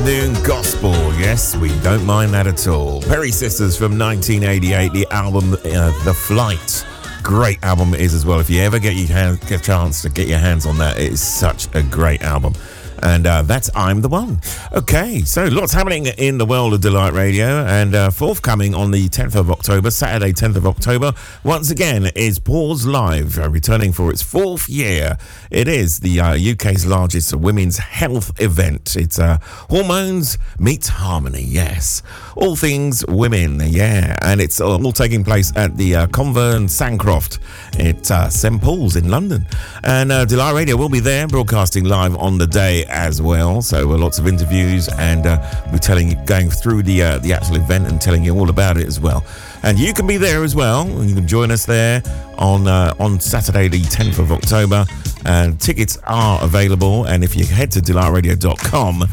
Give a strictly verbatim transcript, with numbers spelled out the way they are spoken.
afternoon gospel. Yes, we don't mind that at all. Perry Sisters from nineteen eighty-eight, the album uh, The Flight. Great album it is as well. If you ever get, your hand, get a chance to get your hands on that, it is such a great album. And uh, that's I'm the One. Okay, so lots happening in the world of Delight Radio. And uh, forthcoming on the tenth of October, Saturday tenth of October, once again, is Pause Live, uh, returning for its fourth year. It is the uh, U K's largest women's health event. It's uh, Hormones Meets Harmony, yes. All things women, yeah. And it's all taking place at the uh, Convern Sancroft at uh, Saint Paul's in London. And uh, Delight Radio will be there, broadcasting live on the day as well. So uh, lots of interviews, and uh, we're telling you, going through the uh, the actual event and telling you all about it as well. And you can be there as well. You can join us there on uh, on Saturday the tenth of October. And tickets are available. And if you head to delight radio dot com,